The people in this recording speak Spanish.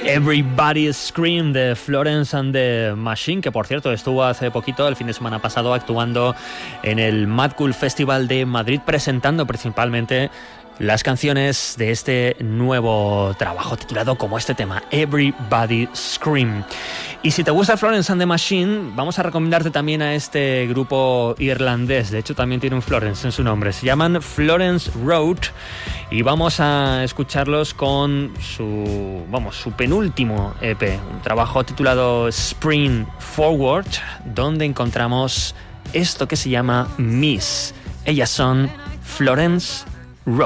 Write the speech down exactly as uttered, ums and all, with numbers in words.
Everybody Scream de Florence and the Machine, que por cierto estuvo hace poquito, el fin de semana pasado, actuando en el Mad Cool Festival de Madrid, presentando principalmente las canciones de este nuevo trabajo titulado como este tema, Everybody Scream. Y si te gusta Florence and the Machine, vamos a recomendarte también a este grupo irlandés. De hecho, también tiene un Florence en su nombre. Se llaman Florence Road y vamos a escucharlos con su, vamos, su penúltimo E P, un trabajo titulado Spring Forward, donde encontramos esto que se llama Miss. Ellas son Florence